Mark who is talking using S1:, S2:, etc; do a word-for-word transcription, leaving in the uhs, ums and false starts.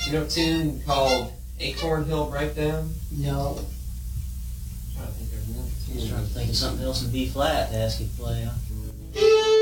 S1: You know a tune called Acorn Hill Breakdown?
S2: No.
S1: I'm trying to think of another
S3: I was
S1: tune.
S3: trying to think of something else in B flat to ask you to play. Huh?